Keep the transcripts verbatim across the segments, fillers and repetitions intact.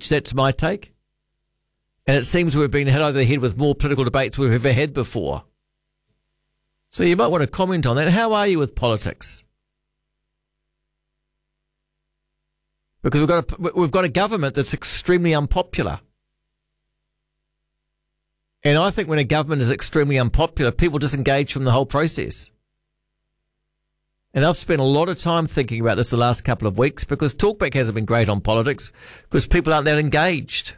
disengaged. That's my take. And it seems we've been hit over the head with more political debates we've ever had before. So you might want to comment on that. How are you with politics? Because we've got a, we've got a government that's extremely unpopular. And I think when a government is extremely unpopular, people disengage from the whole process. And I've spent a lot of time thinking about this the last couple of weeks because Talkback hasn't been great on politics because people aren't that engaged.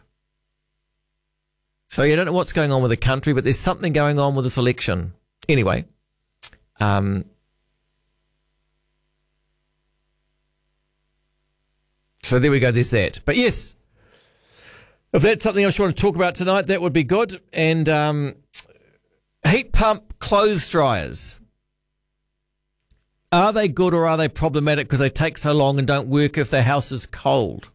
So you don't know what's going on with the country, but there's something going on with this election. Anyway, um, so there we go, there's that. But yes, if that's something else you want to talk about tonight, that would be good. And um, heat pump clothes dryers. Are they good or are they problematic because they take so long and don't work if their house is cold?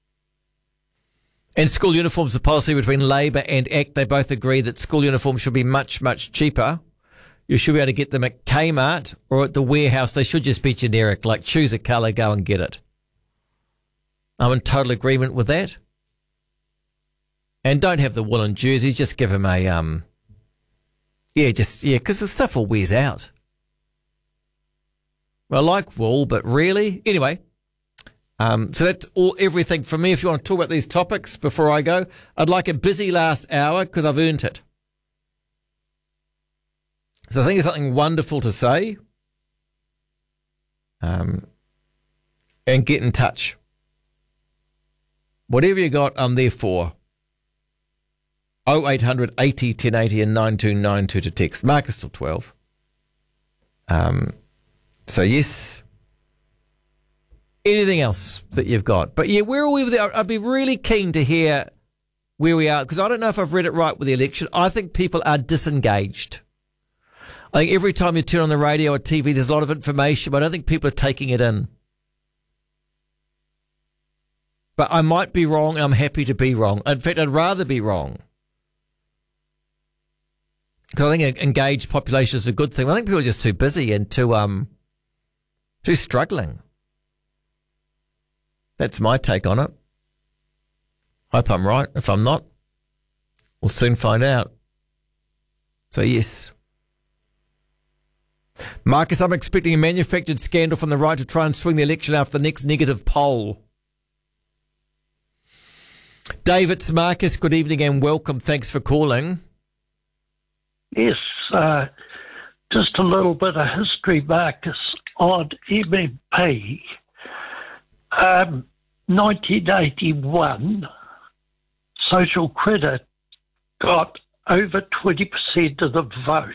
And school uniforms, the policy between Labor and A C T, they both agree that school uniforms should be much, much cheaper. You should be able to get them at Kmart or at the warehouse. They should just be generic, like choose a colour, go and get it. I'm in total agreement with that. And don't have the woolen jerseys, just give them a, um, yeah, just, yeah, because the stuff all wears out. Well, I like wool, but really? Anyway, um, so that's all, everything from me. If you want to talk about these topics before I go, I'd like a busy last hour because I've earned it. So I think it's something wonderful to say. Um, and get in touch. Whatever you got, I'm there for. oh eight hundred eighty ten eighty and nine two nine two to text. Marcus till twelve. Um, so yes. Anything else that you've got? But yeah, where are we with the, I'd be really keen to hear where we are because I don't know if I've read it right with the election. I think people are disengaged. I think every time you turn on the radio or T V, there's a lot of information, but I don't think people are taking it in. But I might be wrong, and I'm happy to be wrong. In fact, I'd rather be wrong. Because I think an engaged population is a good thing. I think people are just too busy and too um too struggling. That's my take on it. Hope I'm right. If I'm not, we'll soon find out. So yes. Marcus, I'm expecting a manufactured scandal from the right to try and swing the election after the next negative poll. David's Marcus, good evening and welcome. Thanks for calling. Yes, uh, just a little bit of history, Marcus, on M M P. Um, nineteen eighty-one, Social Credit got over twenty percent of the vote,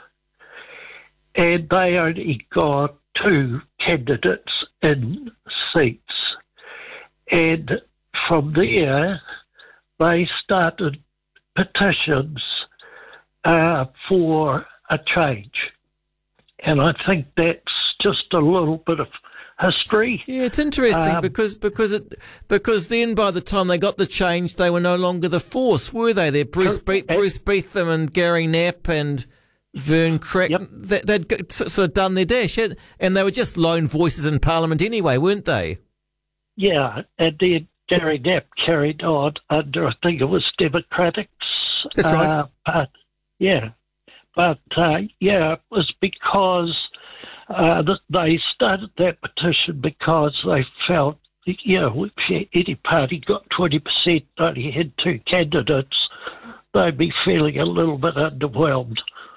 and they only got two candidates in seats. And from there, they started petitions uh, for a change. And I think that's just a little bit of history. Yeah, it's interesting um, because because it because then by the time they got the change, they were no longer the force, were they? They're Bruce Be- Bruce Beetham and Gary Knapp and Vern Crack. Yep. They, they'd sort of done their dash, and they were just lone voices in Parliament anyway, weren't they? Yeah, and then Gary Knapp carried on under, I think it was Democrats. That's right. Uh, but, yeah, but uh, yeah, it was because uh, they started that petition because they felt, you know, if any party got twenty percent, only had two candidates, they'd be feeling a little bit underwhelmed.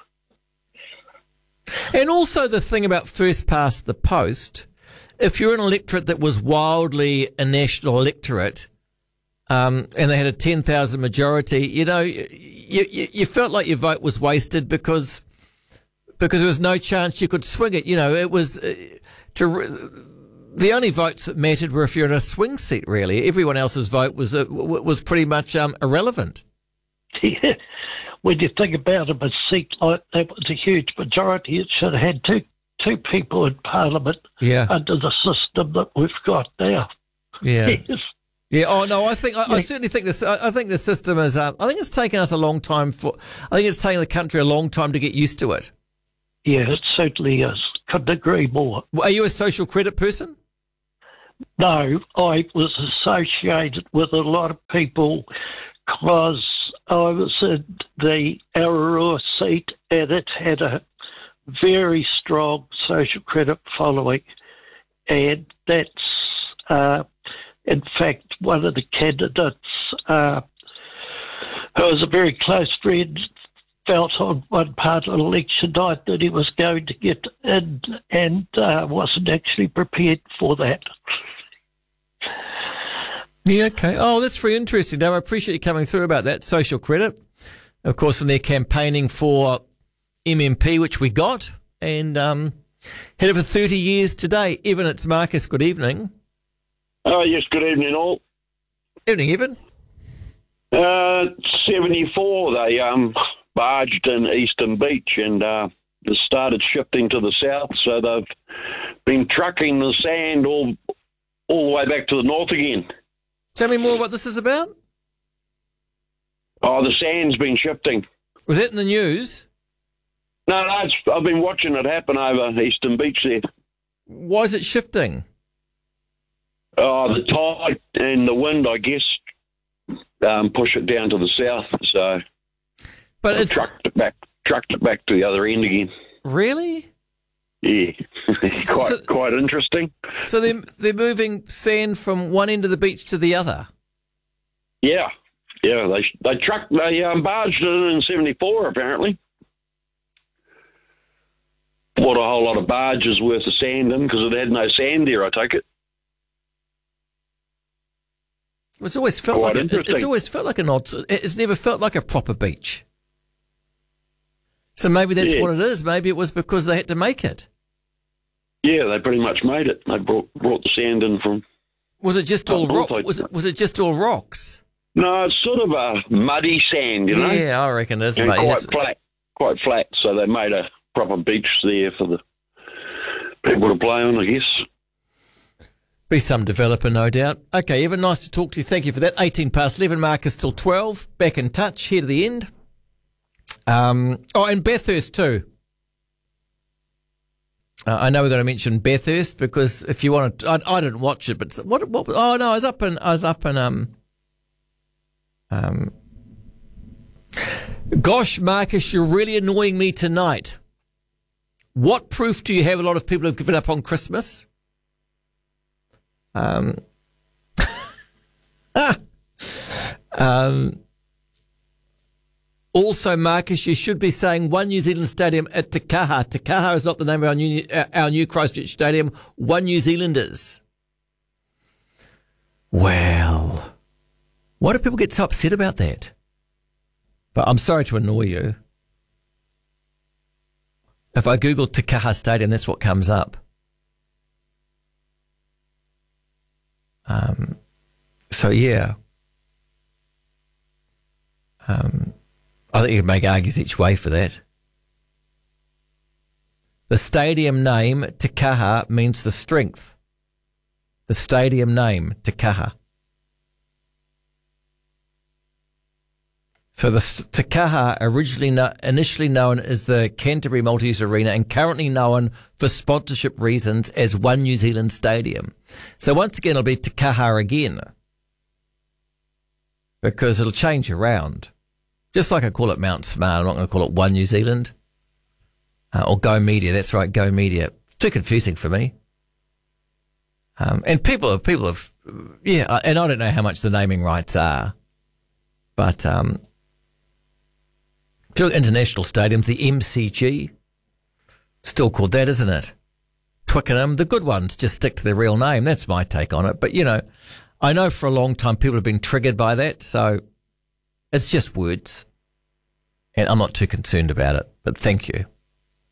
And also the thing about first past the post, if you're an electorate that was wildly a national electorate, um, and they had a ten thousand majority, you know, you, you, you felt like your vote was wasted because because there was no chance you could swing it. You know, it was uh, to the only votes that mattered were if you're in a swing seat. Really, everyone else's vote was uh, was pretty much um, irrelevant. Yeah. When you think about it, a seat like that was a huge majority. It should have had two two people in Parliament yeah. under the system that we've got now. Yeah. Yes. Yeah. Oh no, I think I, yeah. I certainly think this. I, I think the system is. Uh, I think it's taken us a long time for. I think it's taken the country a long time to get used to it. Yeah, it certainly is. Couldn't agree more. Are you a social credit person? no, I was associated with a lot of people because I was in the Ararua seat and it had a very strong social credit following. And that's, uh, in fact, one of the candidates uh, who was a very close friend felt on one part of election night that he was going to get in and uh, wasn't actually prepared for that. Yeah, okay. Oh, that's very interesting, Dave. I appreciate you coming through about that social credit. Of course, when they're campaigning for M M P, which we got, and um, had it for thirty years today. Evan, it's Marcus. Good evening. Oh, yes, good evening, all. Evening, Evan. Uh, seventy-four, they um, barged in Eastern Beach and uh, they started shifting to the south, so they've been trucking the sand all, all the way back to the north again. Tell me more what this is about. Oh, the sand's been shifting. Was that in the news? No, no, it's, I've been watching it happen over Eastern Beach there. Why is it shifting? Oh, the tide and the wind, I guess, um, push it down to the south, so but it's trucked it back, trucked it back to the other end again. Really? Yeah, quite so, quite interesting. So they're they're moving sand from one end of the beach to the other. Yeah, yeah, they they trucked they um, barged it in in seventy-four apparently. Bought a whole lot of barges worth of sand in because it had no sand there. I take it. It's always felt Quite like a, interesting. it's always felt like an odd. It's never felt like a proper beach. So maybe that's Yeah. what it is. Maybe it was because they had to make it. Yeah, they pretty much made it. They brought brought the sand in from. Was it just all Oh, rock? also- Was it was it just all rocks? No, it's sort of a muddy sand, you know, Yeah, I reckon it is. and Mate. quite That's- flat, quite flat. So they made a proper beach there for the people to play on, I guess. Be some developer, no doubt. Okay, Evan, nice to talk to you. Thank you for that. eighteen past eleven, Marcus till twelve. Back in touch, here to the end. Um, oh, and Bathurst too. Uh, I know we're going to mention Bathurst because if you want to, I, I didn't watch it, but what? What? Oh no, I was up in, I was up in, um, um. Gosh, Marcus, you're really annoying me tonight. What proof do you have? A lot of people have given up on Christmas. Um. um. Also, Marcus, you should be saying One New Zealand Stadium at Te Kaha. Te Kaha is not the name of our new our new Christchurch Stadium. One New Zealanders. Well, why do people get so upset about that? But I'm sorry to annoy you. If I Google Te Kaha Stadium, that's what comes up. Um. So yeah. Um. I think you can make arguments each way for that. The stadium name, Te Kaha, means the strength. The stadium name, Te Kaha. So the Te Kaha, originally no, initially known as the Canterbury Multi-Use Arena and currently known for sponsorship reasons as One New Zealand Stadium. So once again, it'll be Te Kaha again because it'll change around. Just like I call it Mount Smart, I'm not going to call it One New Zealand. Uh, or Go Media, that's right, Go Media. Too confusing for me. Um, and people have, people have, yeah, and I don't know how much the naming rights are, but um, if you look at international stadiums, the M C G, still called that, isn't it? Twickenham, the good ones just stick to their real name. That's my take on it. But, you know, I know for a long time people have been triggered by that, so it's just words, and I'm not too concerned about it, but thank you.